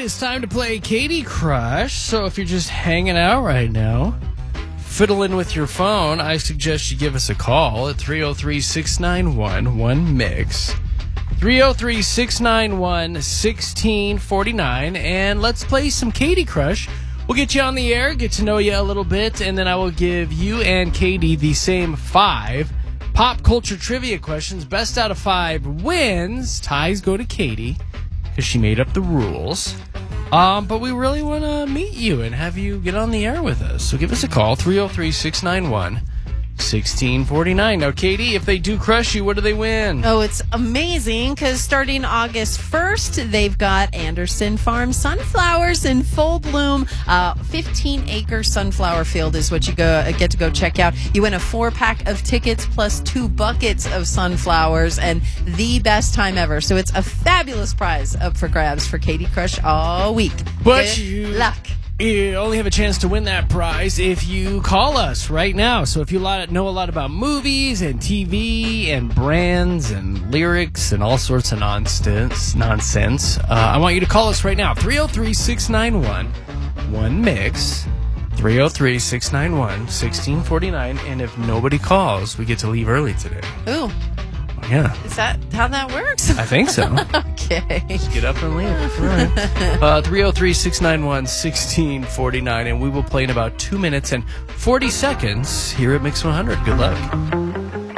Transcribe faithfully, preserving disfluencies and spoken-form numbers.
it's time to play Katie Crush. So if you're just hanging out right now, fiddling with your phone, I suggest you give us a call at three oh three, six nine one, one mix. three oh three, six nine one, one six four nine. And let's play some Katie Crush. We'll get you on the air, get to know you a little bit, and then I will give you and Katie the same five pop culture trivia questions. Best out of five wins. Ties go to Katie because she made up the rules. Um, but we really want to meet you and have you get on the air with us. So give us a call, three oh three, six nine one, one six four nine. Now, Katie, if they do crush you, what do they win? Oh, it's amazing because starting August first, they've got Anderson Farm sunflowers in full bloom. Uh, fifteen-acre sunflower field is what you go uh, get to go check out. You win a four-pack of tickets plus two buckets of sunflowers and the best time ever. So it's a fabulous prize up for grabs for Katie Crush all week. But Good you... luck. You only have a chance to win that prize if you call us right now. So if you know a lot about movies and T V and brands and lyrics and all sorts of nonsense, nonsense, uh, I want you to call us right now. three oh three, six nine one, one mix. three oh three, six nine one, one six four nine. And if nobody calls, we get to leave early today. Ooh. Yeah. Is that how that works? I think so. Okay. Just get up and leave. All right. Uh, three oh three, six nine one, one six four nine, and we will play in about two minutes and forty seconds here at Mix one hundred. Good luck.